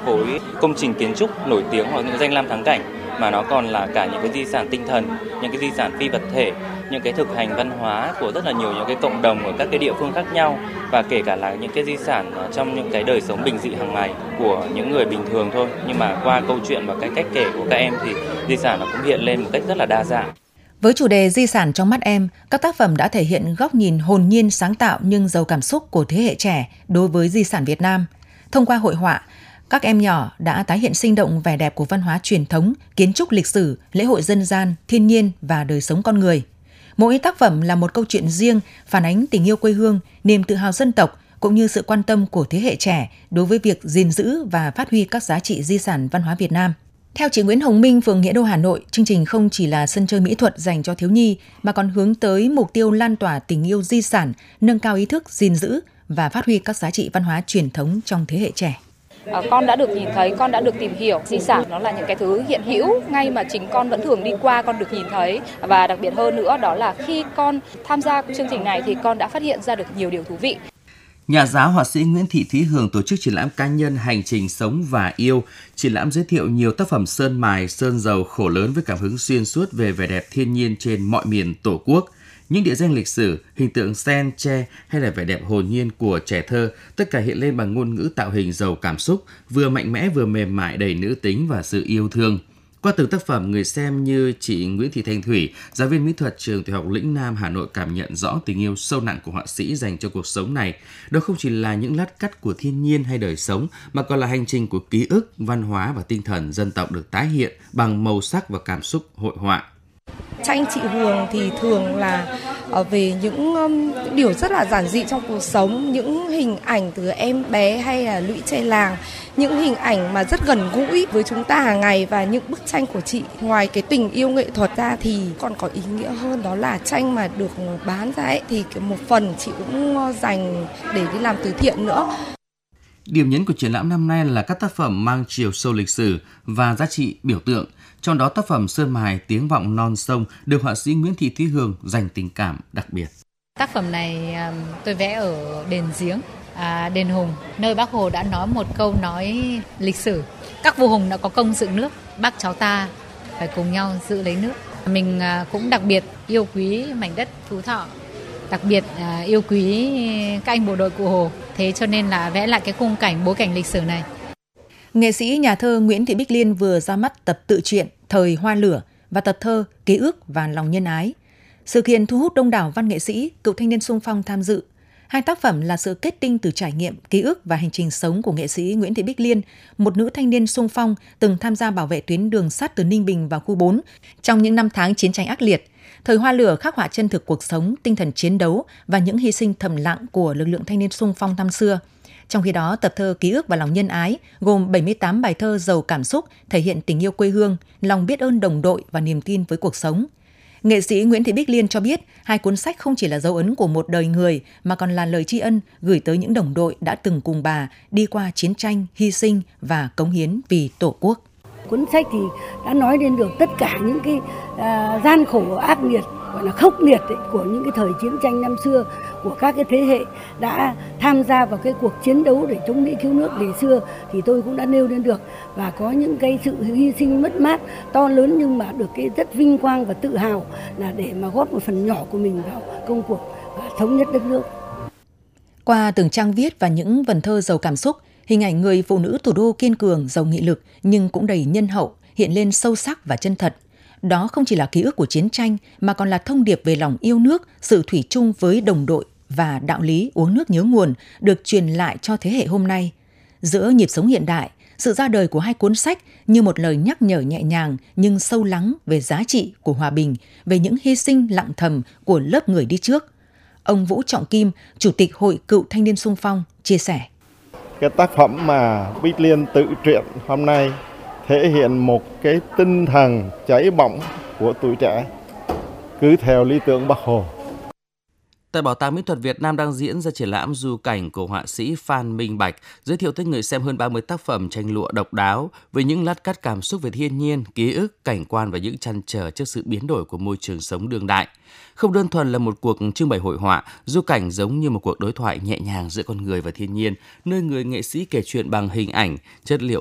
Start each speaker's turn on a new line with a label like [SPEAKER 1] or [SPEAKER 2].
[SPEAKER 1] khối công trình kiến trúc nổi tiếng hoặc những danh lam thắng cảnh, mà nó còn là cả những cái di sản tinh thần, những cái di sản phi vật thể, những cái thực hành văn hóa của rất là nhiều những cái cộng đồng ở các cái địa phương khác nhau, và kể cả là những cái di sản trong những cái đời sống bình dị hàng ngày của những người bình thường thôi. Nhưng mà qua câu chuyện và cái cách kể của các em thì di sản nó cũng hiện lên một cách rất là đa dạng.
[SPEAKER 2] Với chủ đề Di sản trong mắt em, các tác phẩm đã thể hiện góc nhìn hồn nhiên sáng tạo nhưng giàu cảm xúc của thế hệ trẻ đối với di sản Việt Nam. Thông qua hội họa, các em nhỏ đã tái hiện sinh động vẻ đẹp của văn hóa truyền thống, kiến trúc lịch sử, lễ hội dân gian, thiên nhiên và đời sống con người. Mỗi tác phẩm là một câu chuyện riêng, phản ánh tình yêu quê hương, niềm tự hào dân tộc, cũng như sự quan tâm của thế hệ trẻ đối với việc gìn giữ và phát huy các giá trị di sản văn hóa Việt Nam. Theo chị Nguyễn Hồng Minh, phường Nghĩa Đô, Hà Nội, chương trình không chỉ là sân chơi mỹ thuật dành cho thiếu nhi, mà còn hướng tới mục tiêu lan tỏa tình yêu di sản, nâng cao ý thức gìn giữ và phát huy các giá trị văn hóa truyền thống trong thế hệ trẻ.
[SPEAKER 3] Con đã được nhìn thấy, con đã được tìm hiểu. Di sản nó là những cái thứ hiện hữu ngay mà chính con vẫn thường đi qua, con được nhìn thấy. Và đặc biệt hơn nữa đó là khi con tham gia chương trình này thì con đã phát hiện ra được nhiều điều thú vị.
[SPEAKER 4] Nhà giáo họa sĩ Nguyễn Thị Thúy Hường tổ chức triển lãm cá nhân Hành trình sống và yêu. Triển lãm giới thiệu nhiều tác phẩm sơn mài, sơn dầu khổ lớn với cảm hứng xuyên suốt về vẻ đẹp thiên nhiên trên mọi miền Tổ quốc. Những địa danh lịch sử, hình tượng sen, tre hay là vẻ đẹp hồn nhiên của trẻ thơ, tất cả hiện lên bằng ngôn ngữ tạo hình giàu cảm xúc, vừa mạnh mẽ vừa mềm mại, đầy nữ tính và sự yêu thương. Qua từng tác phẩm, người xem như chị Nguyễn Thị Thanh Thủy, giáo viên mỹ thuật trường Tiểu học Lĩnh Nam, Hà Nội cảm nhận rõ tình yêu sâu nặng của họa sĩ dành cho cuộc sống này. Đó không chỉ là những lát cắt của thiên nhiên hay đời sống, mà còn là hành trình của ký ức, văn hóa và tinh thần dân tộc được tái hiện bằng màu sắc và cảm xúc hội họa.
[SPEAKER 5] Tranh chị Hường thì thường là về những điều rất là giản dị trong cuộc sống, những hình ảnh từ em bé hay là lũy tre làng, những hình ảnh mà rất gần gũi với chúng ta hàng ngày. Và những bức tranh của chị, ngoài cái tình yêu nghệ thuật ra thì còn có ý nghĩa hơn, đó là tranh mà được bán ra ấy, thì một phần chị cũng dành để đi làm từ thiện nữa.
[SPEAKER 4] Điểm nhấn của triển lãm năm nay là các tác phẩm mang chiều sâu lịch sử và giá trị biểu tượng. Trong đó tác phẩm Sơn mài tiếng vọng non sông được họa sĩ Nguyễn Thị Thúy Hường dành tình cảm đặc biệt.
[SPEAKER 6] Tác phẩm này tôi vẽ ở đền Giếng, đền Hùng, nơi Bác Hồ đã nói một câu nói lịch sử. Các vua hùng đã có công dựng nước, bác cháu ta phải cùng nhau giữ lấy nước. Mình cũng đặc biệt yêu quý mảnh đất Phú Thọ, đặc biệt yêu quý các anh bộ đội Cụ Hồ. Thế cho nên là vẽ lại cái khung cảnh, bối cảnh lịch sử này.
[SPEAKER 2] Nghệ sĩ nhà thơ Nguyễn Thị Bích Liên vừa ra mắt tập tự truyện Thời Hoa Lửa và tập thơ Ký ức và Lòng nhân ái. Sự kiện thu hút đông đảo văn nghệ sĩ, cựu thanh niên xung phong tham dự. Hai tác phẩm là sự kết tinh từ trải nghiệm, ký ức và hành trình sống của nghệ sĩ Nguyễn Thị Bích Liên, một nữ thanh niên xung phong từng tham gia bảo vệ tuyến đường sắt từ Ninh Bình vào khu 4 trong những năm tháng chiến tranh ác liệt. Thời Hoa Lửa khắc họa chân thực cuộc sống, tinh thần chiến đấu và những hy sinh thầm lặng của lực lượng thanh niên xung phong năm xưa. Trong khi đó, tập thơ Ký ức và Lòng nhân ái gồm 78 bài thơ giàu cảm xúc, thể hiện tình yêu quê hương, lòng biết ơn đồng đội và niềm tin với cuộc sống. Nghệ sĩ Nguyễn Thị Bích Liên cho biết, hai cuốn sách không chỉ là dấu ấn của một đời người mà còn là lời tri ân gửi tới những đồng đội đã từng cùng bà đi qua chiến tranh, hy sinh và cống hiến vì Tổ quốc.
[SPEAKER 7] Cuốn sách thì đã nói đến được tất cả những cái gian khổ ác liệt, gọi là khốc liệt ấy, của những cái thời chiến tranh năm xưa, của các cái thế hệ đã tham gia vào cái cuộc chiến đấu để chống Mỹ cứu nước ngày xưa, thì tôi cũng đã nêu lên được. Và có những cái sự hy sinh mất mát to lớn, nhưng mà được cái rất vinh quang và tự hào là để mà góp một phần nhỏ của mình vào công cuộc thống nhất đất nước.
[SPEAKER 2] Qua từng trang viết và những vần thơ giàu cảm xúc, hình ảnh người phụ nữ thủ đô kiên cường, giàu nghị lực nhưng cũng đầy nhân hậu hiện lên sâu sắc và chân thật. Đó không chỉ là ký ức của chiến tranh mà còn là thông điệp về lòng yêu nước, sự thủy chung với đồng đội và đạo lý uống nước nhớ nguồn được truyền lại cho thế hệ hôm nay. Giữa nhịp sống hiện đại, sự ra đời của hai cuốn sách như một lời nhắc nhở nhẹ nhàng nhưng sâu lắng về giá trị của hòa bình, về những hy sinh lặng thầm của lớp người đi trước. Ông Vũ Trọng Kim, Chủ tịch Hội Cựu Thanh niên xung phong, chia sẻ.
[SPEAKER 8] Cái tác phẩm mà Bích Liên tự truyện hôm nay thể hiện một cái tinh thần cháy bỏng của tuổi trẻ, cứ theo lý tưởng Bác Hồ.
[SPEAKER 4] Tại Bảo tàng Mỹ thuật Việt Nam đang diễn ra triển lãm Du cảnh của họa sĩ Phan Minh Bạch, giới thiệu tới người xem hơn 30 tác phẩm tranh lụa độc đáo với những lát cắt cảm xúc về thiên nhiên, ký ức, cảnh quan và những trăn trở trước sự biến đổi của môi trường sống đương đại. Không đơn thuần là một cuộc trưng bày hội họa, Du cảnh giống như một cuộc đối thoại nhẹ nhàng giữa con người và thiên nhiên, nơi người nghệ sĩ kể chuyện bằng hình ảnh, chất liệu